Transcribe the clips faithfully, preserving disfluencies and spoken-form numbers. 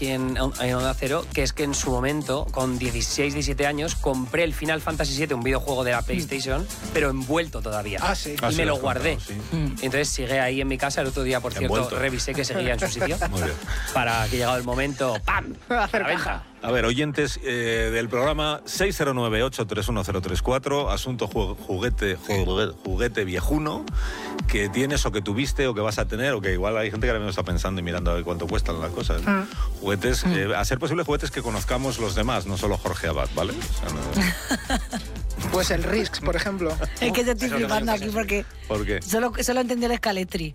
aquí en, en Onda Cero, que es que en su momento, con dieciséis, diecisiete años, compré el Final Fantasy siete, un videojuego de la PlayStation, mm. pero envuelto todavía. Ah, sí. Y ah, me sí, lo guardé. Contado, sí. mm. Entonces sigue ahí en mi casa. El otro día, por cierto, envuelto. revisé que seguía en su sitio. Muy bien. Para que llegado el momento, ¡pam! A la venta. A ver, oyentes eh, del programa seis cero nueve, ocho tres uno cero tres cuatro, asunto ju juguete, juguete, juguete viejuno que tienes o que tuviste o que vas a tener, o que igual hay gente que ahora mismo está pensando y mirando a ver cuánto cuestan las cosas. Mm. Juguetes, mm. eh, a ser posible juguetes que conozcamos los demás, no solo Jorge Abad, ¿vale? O sea, no... Pues el Risks, por ejemplo. Es que te estoy flipando aquí porque ¿Por qué? Solo, solo entendí el Escaletri.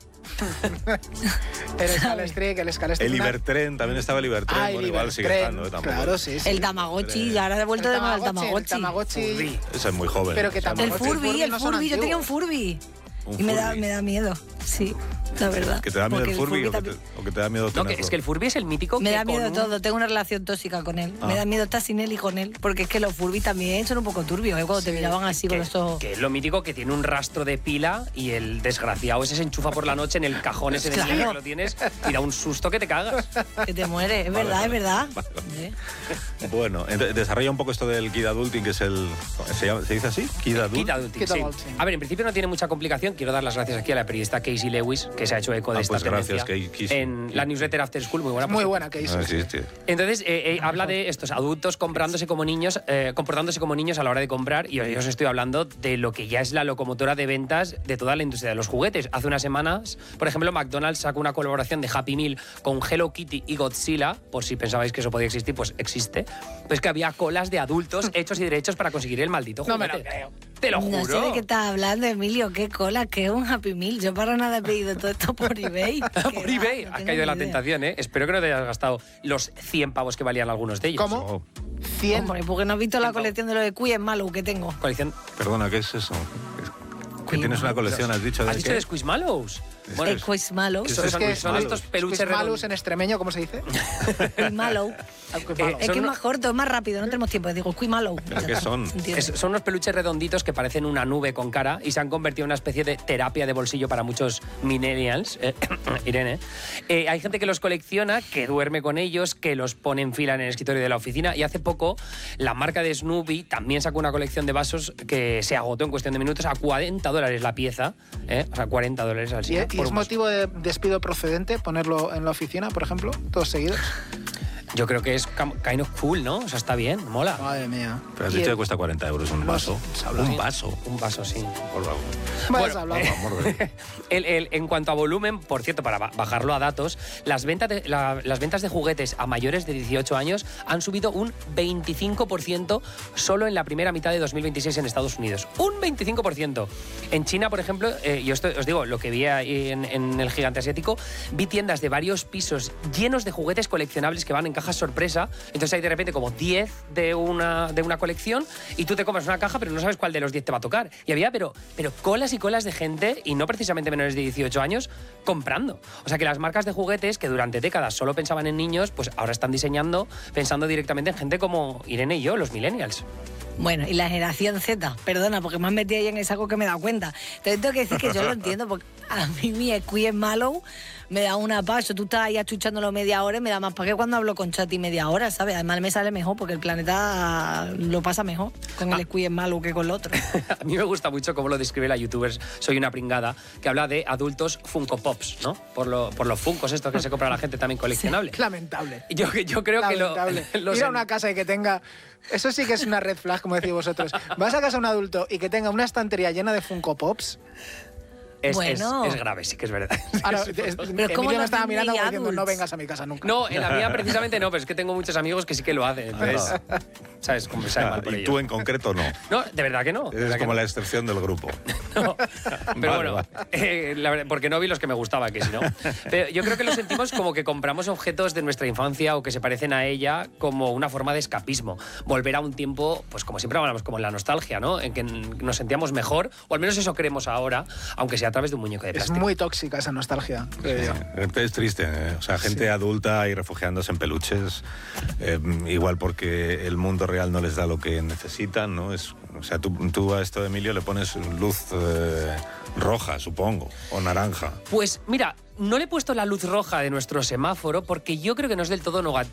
el Escalestri, que el Escalestri. El Ibertren, también estaba el Ibertren, ah, el bueno, igual sigue estando. ¿eh? Claro, sí, sí. El Tamagotchi, ya ahora he vuelto de nuevo al Tamagotchi. El Tamagotchi. Ese es muy joven. Pero que el Furby, el Furby, yo tenía un Furby. Un y me da, Furby. me da miedo, sí, la verdad. ¿Que te da miedo el Furby, el Furby o, que te, o que te da miedo tenerlo? No, que es que el Furby es el mítico me que da miedo un... todo, tengo una relación tóxica con él. Ah. Me da miedo estar sin él y con él, porque es que los Furby también son un poco turbios, ¿eh? Cuando sí. te miraban así que, con los ojos. Que es lo mítico que tiene un rastro de pila y el desgraciado ese se enchufa por la noche en el cajón ese de claro. que lo tienes y da un susto que te cagas. Que te mueres, es verdad, vale, es verdad. Vale, vale. ¿Sí? Bueno, desarrolla un poco esto del Kid Adulting, que es el... ¿Se, llama, ¿se dice así? Kid Adulting. Kid Adulting, sí. A ver, en principio no tiene mucha complicación. Quiero dar las gracias aquí a la periodista Casey Lewis, que se ha hecho eco de ah, esta pues tendencia gracias, Casey. en la newsletter After School, muy buena. Muy buena, Casey. Ah, sí, sí. Entonces, eh, eh, habla de estos adultos comprándose como niños, eh, comportándose como niños a la hora de comprar, y hoy os estoy hablando de lo que ya es la locomotora de ventas de toda la industria de los juguetes. Hace unas semanas, por ejemplo, McDonald's sacó una colaboración de Happy Meal con Hello Kitty y Godzilla, por si pensabais que eso podía existir, pues existe. Pues que había colas de adultos hechos y derechos para conseguir el maldito juguete. No me lo creo. Te lo juro. No sé de qué estás hablando, Emilio. ¿Qué cola? ¿Qué es un Happy Meal? Yo para nada he pedido todo esto por eBay. Por eBay. No Has caído en la idea. tentación, ¿eh? Espero que no te hayas gastado los cien pavos que valían algunos de ellos. ¿Cómo? Oh. cien. Hombre, porque no has visto la colección de los de Queen Malo que tengo. Colección. Perdona, ¿qué es eso? Que tienes una colección, has dicho. ¿De ¿Has dicho qué? de Squishmallows? Bueno, El Quizmallow. Son, Es son, que son estos peluches Squishmallows redondos. en extremeño, ¿cómo se dice? Quizmallow. Eh, Es son que es unos- más corto, es más rápido, no tenemos tiempo. Digo, Quizmallow. ¿Pero qué son? Es- son unos peluches redonditos que parecen una nube con cara y se han convertido en una especie de terapia de bolsillo para muchos millennials. Eh, Irene. Eh, hay gente que los colecciona, que duerme con ellos, que los pone en fila en el escritorio de la oficina. Y hace poco, la marca de Snoopy también sacó una colección de vasos que se agotó en cuestión de minutos a cuarenta dólares la pieza. ¿eh? O sea, cuarenta dólares al ¿Y, día. y es motivo de despido procedente ponerlo en la oficina, por ejemplo? Todos seguidos. Yo creo que es kind of cool, ¿no? O sea, está bien, mola. Madre mía. Pero has Y dicho el- que cuesta cuarenta euros un vaso. Un vaso. Un vaso, sí. Por favor. Vayas Bueno, hablando. eh, Amor de- El- el- en cuanto a volumen, por cierto, para ba- bajarlo a datos, las ventas, de, la- las ventas de juguetes a mayores de dieciocho años han subido un veinticinco por ciento solo en la primera mitad de dos mil veintiséis en Estados Unidos. Un veinticinco por ciento. En China, por ejemplo, eh, yo esto- os digo, lo que vi ahí en, en el gigante asiático, vi tiendas de varios pisos llenos de juguetes coleccionables que van en cajas sorpresa. Entonces hay de repente como diez de una, de una colección y tú te compras una caja pero no sabes cuál de los diez te va a tocar. Y había pero, pero colas y colas de gente, y no precisamente menores de dieciocho años, comprando. O sea que las marcas de juguetes que durante décadas solo pensaban en niños, pues ahora están diseñando pensando directamente en gente como Irene y yo, los millennials. Bueno, y la generación Z, perdona, porque me han metido ahí en ese algo que me he dado cuenta. Entonces tengo que decir que yo lo entiendo, porque a mí mi Squishmallow me da una paso. Tú estás ahí achuchándolo media hora y me da más para que cuando hablo con Chati media hora, ¿sabes? Además me sale mejor porque el planeta lo pasa mejor con el Squishmallow que con el otro. A mí me gusta mucho cómo lo describe la youtuber Soy una pringada, que habla de adultos Funko Pops, ¿no? Por, lo, por los Funkos estos que se compra la gente también coleccionable. Lamentable. Yo, yo creo Lamentable. que lo, los Ir a en- una casa y que tenga... Eso sí que es una red flag, como decís vosotros. Vas a casa de un adulto y que tenga una estantería llena de Funko Pops. es, Bueno. es, es grave, sí que es verdad. Ahora, Sí, es- pues, Pero ¿cómo Emilio no me estaba tiene mirando como diciendo, adults? no vengas a mi casa nunca. no, en la mía precisamente no, pero es que tengo muchos amigos que sí que lo hacen. Entonces, ¿sabes? Como me sabe mal por Y ello. tú en concreto no. No, de verdad que no. de Eres verdad que como no. la excepción del grupo. No. Pero Vale, bueno, vale. eh, la verdad, porque no vi los que me gustaban, que si no. Pero yo creo que lo sentimos como que compramos objetos de nuestra infancia o que se parecen a ella como una forma de escapismo. Volver a un tiempo, pues como siempre hablamos, como en la nostalgia, ¿no? En que nos sentíamos mejor, o al menos eso creemos ahora, aunque sea a través de un muñeco de Es plástico. muy tóxica esa nostalgia, creo yo. Es triste, ¿eh? O sea, gente Sí. adulta y refugiándose en peluches, eh, igual porque el mundo real no les da lo que necesitan, ¿no? Es, o sea, tú, tú a esto de Emilio le pones luz eh, roja, supongo, o naranja. Pues mira, no le he puesto la luz roja de nuestro semáforo porque yo creo que no es del todo noga-